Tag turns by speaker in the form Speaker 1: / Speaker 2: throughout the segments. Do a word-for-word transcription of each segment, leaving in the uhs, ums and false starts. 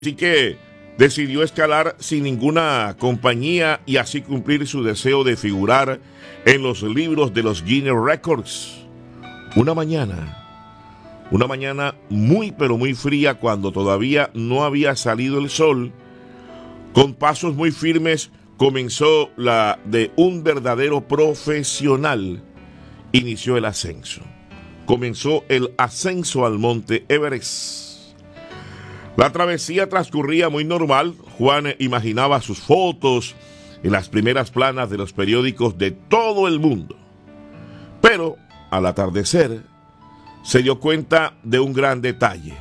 Speaker 1: Así que decidió escalar sin ninguna compañía y así cumplir su deseo de figurar en los libros de los Guinness Records. Una mañana, una mañana muy pero muy fría, cuando todavía no había salido el sol, con pasos muy firmes comenzó la de un verdadero profesional. Inició el ascenso. Comenzó el ascenso al monte Everest. La travesía transcurría muy normal. Juan imaginaba sus fotos en las primeras planas de los periódicos de todo el mundo. Pero al atardecer se dio cuenta de un gran detalle.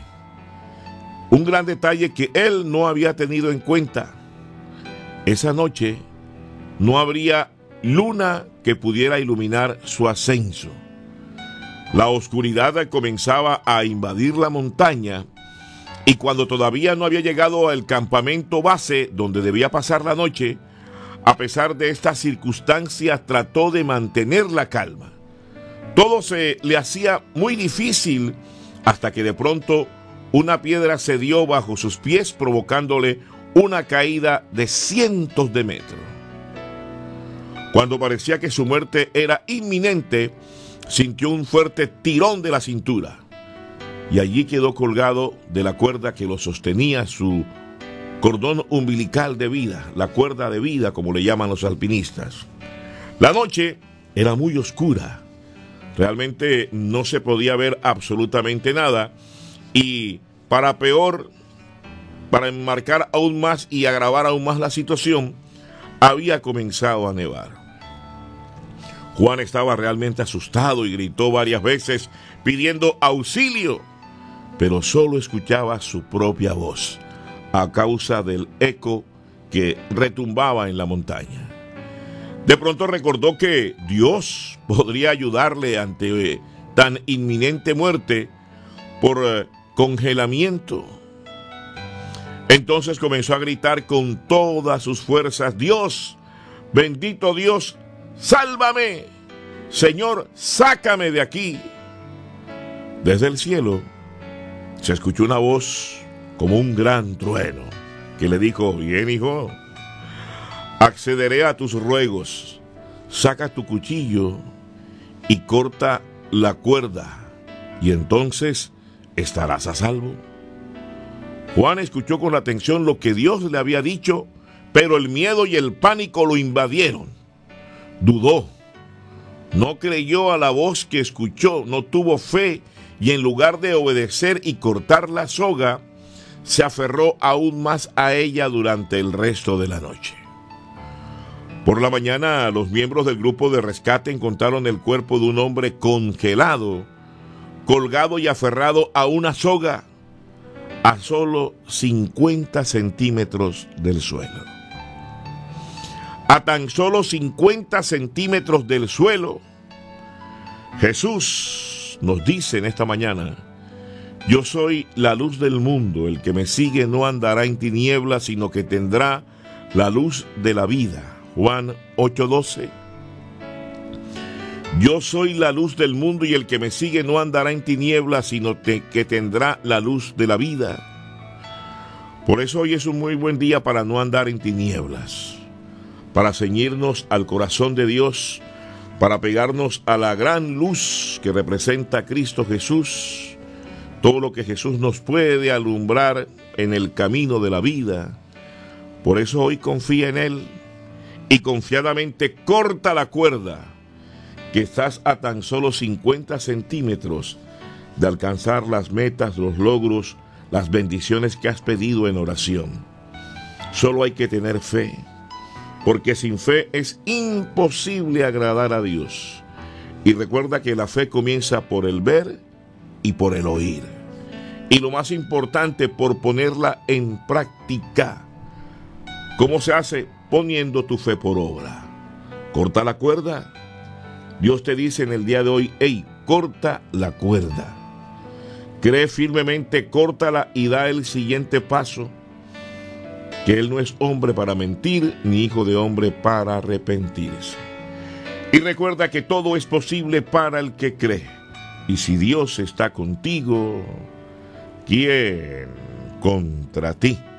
Speaker 1: Un gran detalle que él no había tenido en cuenta. Esa noche no habría luna que pudiera iluminar su ascenso. La oscuridad comenzaba a invadir la montaña. Y cuando todavía no había llegado al campamento base donde debía pasar la noche, a pesar de estas circunstancias, trató de mantener la calma. Todo se le hacía muy difícil hasta que de pronto una piedra cedió bajo sus pies, provocándole una caída de cientos de metros. Cuando parecía que su muerte era inminente, sintió un fuerte tirón de la cintura. Y allí quedó colgado de la cuerda que lo sostenía, su cordón umbilical de vida, la cuerda de vida, como le llaman los alpinistas. La noche era muy oscura, realmente no se podía ver absolutamente nada, y para peor, para enmarcar aún más y agravar aún más la situación, había comenzado a nevar. Juan estaba realmente asustado y gritó varias veces pidiendo auxilio, pero solo escuchaba su propia voz a causa del eco que retumbaba en la montaña. De pronto recordó que Dios podría ayudarle ante eh, tan inminente muerte por eh, congelamiento. Entonces comenzó a gritar con todas sus fuerzas: Dios, bendito Dios, sálvame, Señor, sácame de aquí. Desde el cielo se escuchó una voz como un gran trueno que le dijo: bien, hijo, accederé a tus ruegos, saca tu cuchillo y corta la cuerda, y entonces estarás a salvo. Juan escuchó con atención lo que Dios le había dicho, pero el miedo y el pánico lo invadieron. Dudó, no creyó a la voz que escuchó, no tuvo fe, y en lugar de obedecer y cortar la soga, se aferró aún más a ella durante el resto de la noche. Por la mañana, los miembros del grupo de rescate encontraron el cuerpo de un hombre congelado, colgado y aferrado a una soga, a solo cincuenta centímetros del suelo. A tan solo cincuenta centímetros del suelo, Jesús nos dice en esta mañana: yo soy la luz del mundo, el que me sigue no andará en tinieblas, sino que tendrá la luz de la vida. Juan ocho doce. Yo soy la luz del mundo y el que me sigue no andará en tinieblas, sino te, que tendrá la luz de la vida. Por eso hoy es un muy buen día para no andar en tinieblas, para ceñirnos al corazón de Dios, para pegarnos a la gran luz que representa a Cristo Jesús, todo lo que Jesús nos puede alumbrar en el camino de la vida. Por eso hoy confía en Él y confiadamente corta la cuerda, que estás a tan solo cincuenta centímetros de alcanzar las metas, los logros, las bendiciones que has pedido en oración. Solo hay que tener fe, porque sin fe es imposible agradar a Dios. Y recuerda que la fe comienza por el ver y por el oír. Y lo más importante, por ponerla en práctica. ¿Cómo se hace? Poniendo tu fe por obra. Corta la cuerda. Dios te dice en el día de hoy: hey, corta la cuerda. Cree firmemente, córtala y da el siguiente paso, que Él no es hombre para mentir, ni hijo de hombre para arrepentirse. Y recuerda que todo es posible para el que cree. Y si Dios está contigo, ¿quién contra ti.